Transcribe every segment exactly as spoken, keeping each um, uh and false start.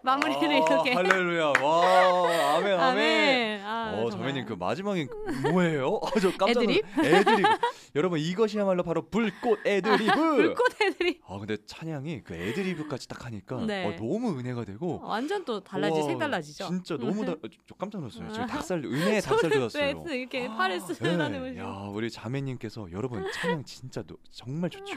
마무리를 아, 이렇게. 할렐루야. 와, 아멘, 아멘. 아멘. 아, 어, 정말. 자매님 그 마지막에 뭐예요? 아, 저 깜짝 놀랐. 애드립? 애드립. 여러분 이것이야말로 바로 불꽃 애드리브. 아, 불꽃 애드립. 아, 근데 찬양이 그 애드리브까지 딱 하니까 네. 어, 너무 은혜가 되고. 어, 완전 또 달라지, 와, 색 달라지죠. 진짜 너무 다, 저 깜짝 놀랐어요. 지금 닭살 은혜의 닭살 손을 돋았어요. 왜 이렇게 팔을 쓰다듬으시고. 네. 야, 우리 자매님께서 여러분 찬양 진짜 노, 정말 좋죠.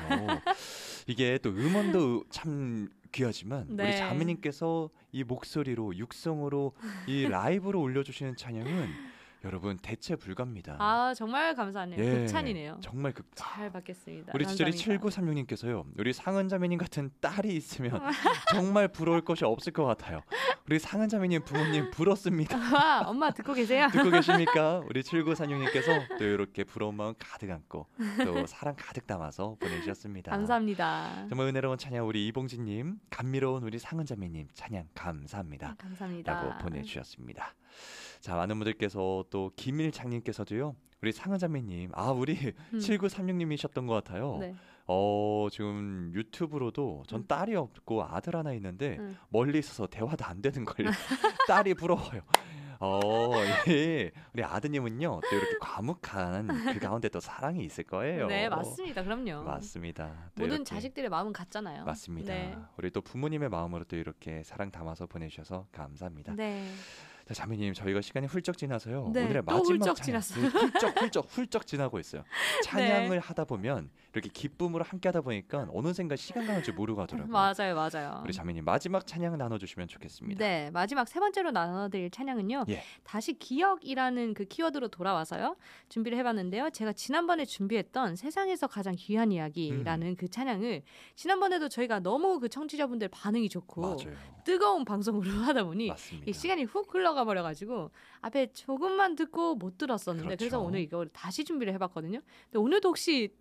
이게 또 음원도 참 귀하지만 네. 우리 자매님께서 이 목소리로 육성으로 이 라이브로 올려주시는 찬양은 여러분 대체 불가입니다. 아, 정말 감사하네요. 예, 극찬이네요. 정말 극. 잘 받겠습니다. 우리 지절이 감사합니다. 칠구삼육님께서요. 우리 상은 자매님 같은 딸이 있으면 정말 부러울 것이 없을 것 같아요. 우리 상은 자매님 부모님 부럽습니다. 아, 엄마 듣고 계세요? 듣고 계십니까? 우리 칠구삼육님께서 또 이렇게 부러운 마음 가득 안고 또 사랑 가득 담아서 보내주셨습니다. 감사합니다. 정말 은혜로운 찬양 우리 이봉진님, 감미로운 우리 상은자매님 찬양 감사합니다. 감사합니다. 라고 보내주셨습니다. 자, 많은 분들께서 또 김일창님께서도요. 우리 상은자매님, 아 우리 음. 칠구삼육님이셨던 것 같아요. 네. 어 지금 유튜브로도 전 음. 딸이 없고 아들 하나 있는데 음. 멀리 있어서 대화도 안 되는 걸요. 딸이 부러워요. 어, 예. 우리 아드님은요 또 이렇게 과묵한 그 가운데 또 사랑이 있을 거예요. 네, 맞습니다. 그럼요. 맞습니다. 또 모든 이렇게. 자식들의 마음은 같잖아요. 맞습니다. 네. 우리 또 부모님의 마음으로 또 이렇게 사랑 담아서 보내주셔서 감사합니다. 네. 자, 자매님 저희가 시간이 훌쩍 지나서요. 네, 오늘의 또 마지막 훌쩍 찬양, 지났어요. 네, 훌쩍 훌쩍 훌쩍 지나고 있어요. 찬양을 하다 보면 이렇게 기쁨으로 함께하다 보니까 어느샌가 시간 가는 줄 모르고 하더라고요. 맞아요, 맞아요. 우리 자매님 마지막 찬양 나눠주시면 좋겠습니다. 네, 마지막 세 번째로 나눠드릴 찬양은요. 예. 다시 기억이라는 그 키워드로 돌아와서요. 준비를 해봤는데요. 제가 지난번에 준비했던 세상에서 가장 귀한 이야기라는 음. 그 찬양을 지난번에도 저희가 너무 그 청취자분들 반응이 좋고 맞아요. 뜨거운 방송으로 하다 보니 맞습니다. 이 시간이 훅 흘러가 버려가지고 앞에 조금만 듣고 못 들었었는데 그렇죠. 그래서 오늘 이걸 다시 준비를 해봤거든요. 근데 오늘도 혹시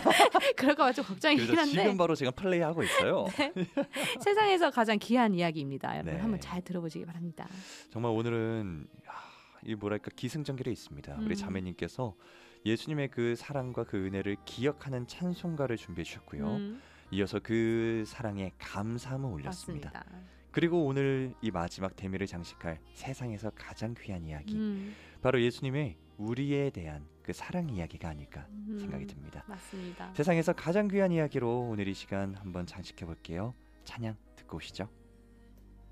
그럴까봐 좀 걱정이긴 그래서 한데 지금 바로 제가 플레이하고 있어요. 네. 세상에서 가장 귀한 이야기입니다. 여러분 네. 한번 잘 들어보시기 바랍니다. 정말 오늘은 야, 이 뭐랄까 기승전결에 있습니다. 음. 우리 자매님께서 예수님의 그 사랑과 그 은혜를 기억하는 찬송가를 준비해 주셨고요. 음, 이어서 그 사랑에 감사함을 올렸습니다. 맞습니다. 그리고 오늘 이 마지막 대미를 장식할 세상에서 가장 귀한 이야기, 음, 바로 예수님의 우리에 대한 그 사랑 이야기가 아닐까 음, 생각이 듭니다. 맞습니다. 세상에서 가장 귀한 이야기로 오늘 이 시간 한번 장식해 볼게요. 찬양 듣고 오시죠.